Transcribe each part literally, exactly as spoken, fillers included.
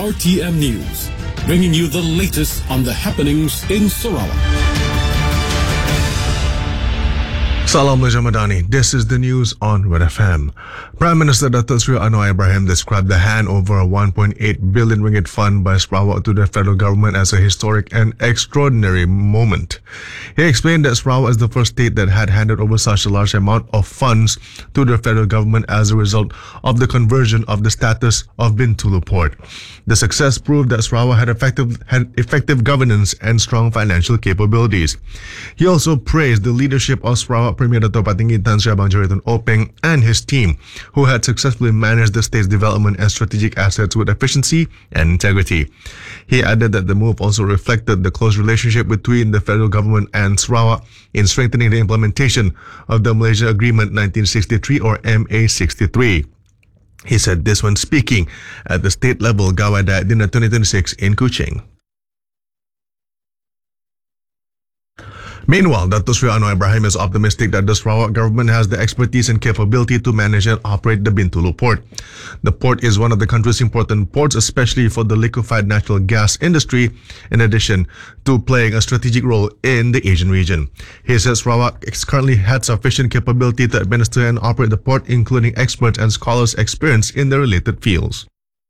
R T M News, bringing you the latest on the happenings in Sarawak. Salam Malaysia Madani. This is the news on Red F M. Prime Minister Datuk Seri Anwar Ibrahim described the handover of one point eight billion ringgit fund by Sarawak to the federal government as a historic and extraordinary moment. He explained that Sarawak is the first state that had handed over such a large amount of funds to the federal government as a result of the conversion of the status of Bintulu Port. The success proved that Sarawak had effective, had effective governance and strong financial capabilities. He also praised the leadership of Sarawak Premier Dato' Patinggi Tan Sri Abang Joritun Openg and his team, who had successfully managed the state's development and strategic assets with efficiency and integrity. He added that the move also reflected the close relationship between the federal government and Sarawak in strengthening the implementation of the Malaysia Agreement nineteen sixty-three or M A sixty-three. He said this when speaking at the state level Gawai Dayak Dinner twenty twenty-six in Kuching. Meanwhile, Datuk Seri Anwar Ibrahim is optimistic that the Sarawak government has the expertise and capability to manage and operate the Bintulu port. The port is one of the country's important ports, especially for the liquefied natural gas industry, in addition to playing a strategic role in the Asian region. He says Sarawak currently has sufficient capability to administer and operate the port, including experts and scholars experienced in the related fields.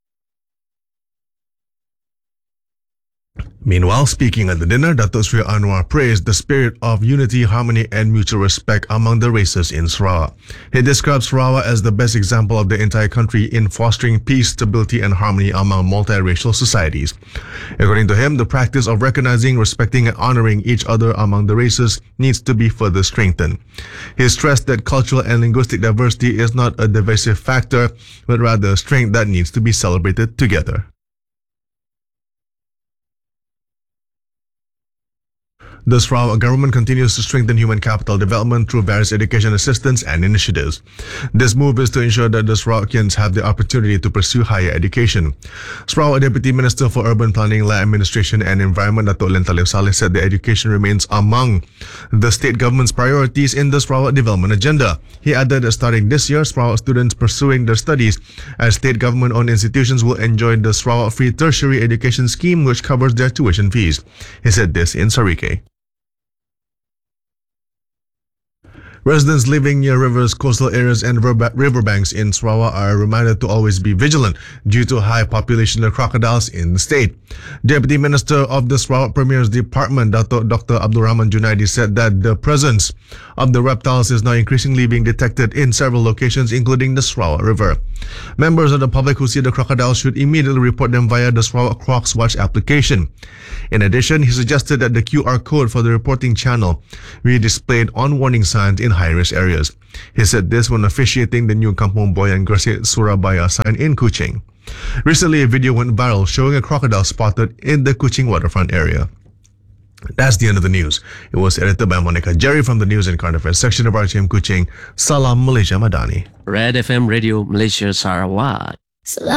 Meanwhile, speaking at the dinner, Datuk Seri Anwar praised the spirit of unity, harmony and mutual respect among the races in Sarawak. He described Sarawak as the best example of the entire country in fostering peace, stability and harmony among multiracial societies. According to him, the practice of recognizing, respecting and honoring each other among the races needs to be further strengthened. He stressed that cultural and linguistic diversity is not a divisive factor, but rather a strength that needs to be celebrated together. The Sarawak government continues to strengthen human capital development through various education assistance and initiatives. This move is to ensure that the Sarawakians have the opportunity to pursue higher education. Sarawak Deputy Minister for Urban Planning, Land Administration and Environment, Dato' Len Talib Saleh, said that education remains among the state government's priorities in the Sarawak development agenda. He added that starting this year, Sarawak students pursuing their studies at state government-owned institutions will enjoy the Sarawak Free Tertiary Education Scheme, which covers their tuition fees. He said this in Sarike. Residents living near rivers, coastal areas and riverbanks in Sarawak are reminded to always be vigilant due to high population of crocodiles in the state. Deputy Minister of the Sarawak Premier's Department, Dato' Doctor Abdul Rahman Junaidi, said that the presence of the reptiles is now increasingly being detected in several locations, including the Sarawak River. Members of the public who see the crocodiles should immediately report them via the Sarawak Crocs Watch application. In addition, he suggested that the Q R code for the reporting channel be displayed on warning signs in high-risk areas. He said this when officiating the new Kampung Boyan Gresik Surabaya sign in Kuching. Recently, a video went viral showing a crocodile spotted in the Kuching waterfront area. That's the end of the news. It was edited by Monica Jerry from the News and Current Affairs section of R T M Kuching. Salam Malaysia Madani. Red F M Radio Malaysia Sarawak.